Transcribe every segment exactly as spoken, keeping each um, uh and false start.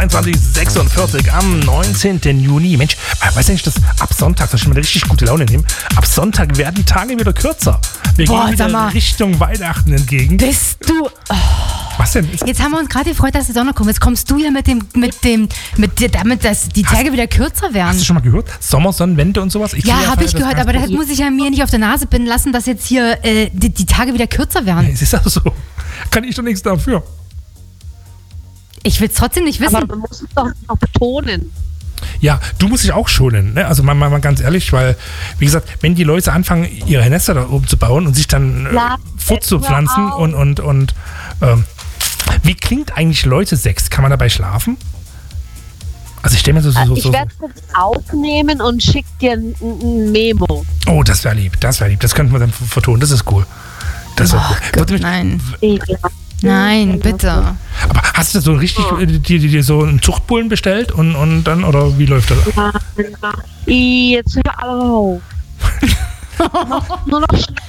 einundzwanzig Uhr sechsundvierzig am neunzehnten Juni. Mensch, weißt du nicht, dass ab Sonntag, soll ich mal eine richtig gute Laune nehmen, ab Sonntag werden die Tage wieder kürzer. Wir Boah, gehen sag wieder mal. Richtung Weihnachten entgegen. Bist du... Oh. Was denn? Jetzt haben wir uns gerade gefreut, dass die Sonne kommt. Jetzt kommst du ja mit dem, mit dem, mit dir, damit, dass die Tage Hast- wieder kürzer werden. Hast du schon mal gehört? Sommersonnenwende und sowas? Ich Ja, gehe habe ich das gehört, ganz aber das positiv. muss ich ja mir nicht auf der Nase binden lassen, dass jetzt hier äh, die, die Tage wieder kürzer werden. Es ist auch so. Kann ich doch nichts dafür. Ich will es trotzdem nicht wissen. Aber man muss es doch noch betonen. Ja, du musst dich auch schonen, ne? Also mal, mal, mal ganz ehrlich, weil, wie gesagt, wenn die Leute anfangen, ihre Nester da oben zu bauen und sich dann äh, Ja, fortzupflanzen hör auf. und, und, und ähm, wie klingt eigentlich Leute Sex? Kann man dabei schlafen? Also ich stelle mir so, so, so, Ich so werde es jetzt aufnehmen und schicke dir ein, ein Memo. oh, das wäre lieb, das wäre lieb, das könnten wir dann vertonen, das ist cool. Das wäre Oh cool. Gott, Würde mich- nein. Ekelhaft. Nein, bitte. Aber hast du so richtig äh, dir, dir, dir so einen Zuchtbullen bestellt und, und dann, oder wie läuft das? Jetzt hör auf. Noch- Nur noch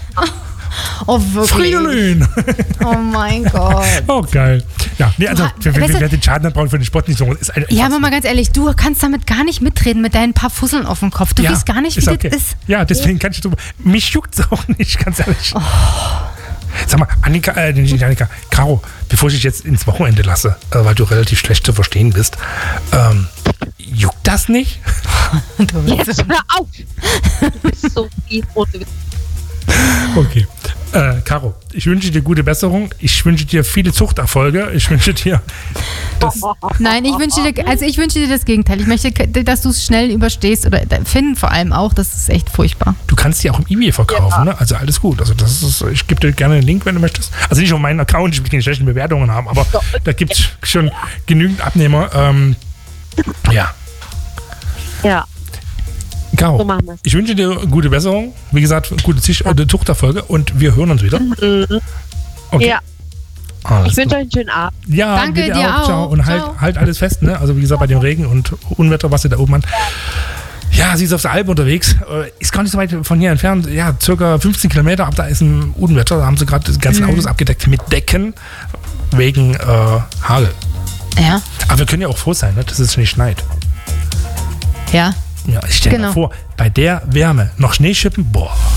Oh, wirklich. Fridolin! Oh mein Gott. Oh, geil. Ja, nee, also, Du ha- wer, wer, weißt du- wer den Schaden hat, braucht für den Sport nicht so. Ist ein, Ja, aber mal ganz ehrlich, du kannst damit gar nicht mitreden mit deinen paar Fusseln auf dem Kopf. Du Ja, weißt gar nicht, wie ist das okay. ist. Ja, deswegen kann ich drüber. Mich juckt's auch nicht, ganz ehrlich. Oh. Sag mal, Annika, äh, nicht Annika, Caro, bevor ich dich jetzt ins Wochenende lasse, äh, weil du relativ schlecht zu verstehen bist, ähm, juckt das nicht? Du bist Jetzt hör auf. Du bist so viel und du bist Okay. Äh, Caro, ich wünsche dir gute Besserung. Ich wünsche dir viele Zuchterfolge. Ich wünsche dir, dass, Nein, ich wünsche dir, also ich wünsche dir das Gegenteil. Ich möchte, dass du es schnell überstehst oder Finn vor allem auch. Das ist echt furchtbar. du kannst die auch im eBay verkaufen, ne? Also alles gut. Also das ist, ich gebe dir gerne einen Link, wenn du möchtest. Also nicht auf meinen Account, ich will keine schlechten Bewertungen haben, aber da gibt es schon genügend Abnehmer. Ähm, ja. ja. Caro, So machen wir's. ich wünsche dir gute Besserung. Wie gesagt, gute Zisch- äh, Zuchterfolge und wir hören uns wieder. Okay. Ja. Alles Ich wünsche klar. euch einen schönen Abend. Ja, Danke dir dir auch. Ciao. Und halt, Ciao. halt alles fest, ne? Also wie gesagt, bei dem Regen und Unwetter, was ihr da oben habt. Ja, sie ist auf der Alp unterwegs. Äh, Ist gar nicht so weit von hier entfernt. Ja, circa fünfzehn Kilometer ab da ist ein Unwetter. Da haben sie gerade die ganzen Autos abgedeckt mit Decken wegen äh, Hagel. Ja. Aber wir können ja auch froh sein, ne? Dass es nicht schneit. Ja. Ja, ich stelle Genau. mir vor, bei der Wärme noch Schneeschippen, boah.